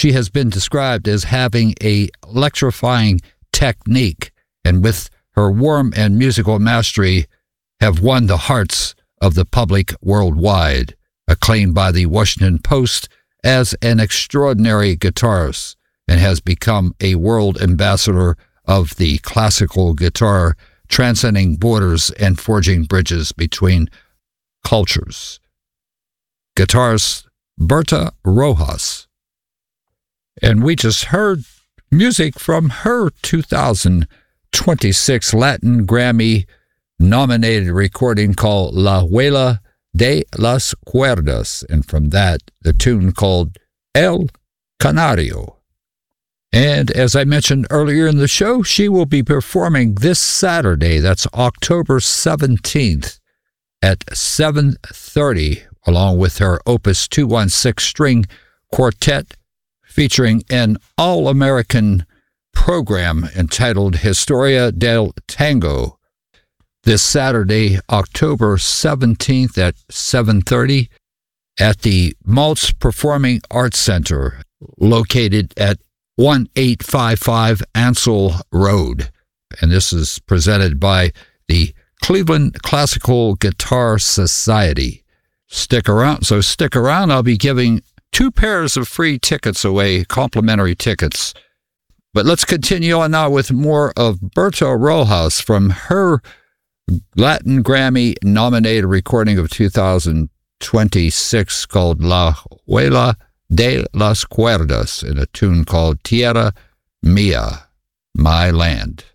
She has been described as having an electrifying technique, and with her warm and musical mastery have won the hearts of the public worldwide, acclaimed by the Washington Post as an extraordinary guitarist, and has become a world ambassador of the classical guitar, transcending borders and forging bridges between cultures. Guitarist Berta Rojas. And we just heard music from her 2026 Latin Grammy-nominated recording called La Huela de las Cuerdas, and from that, the tune called El Canario. And as I mentioned earlier in the show, she will be performing this Saturday, that's October 17th, at 7:30, along with her Opus 216 string quartet, featuring an all-American program entitled Historia del Tango. This Saturday, October 17th at 7:30 at the Maltz Performing Arts Center, located at 1855 Ansel Road. And this is presented by the Cleveland Classical Guitar Society. Stick around. I'll be giving 2 pairs of free tickets away, complimentary tickets. But let's continue on now with more of Berta Rojas from her Latin Grammy-nominated recording of 2026 called La Huela de las Cuerdas, in a tune called Tierra Mia, My Land.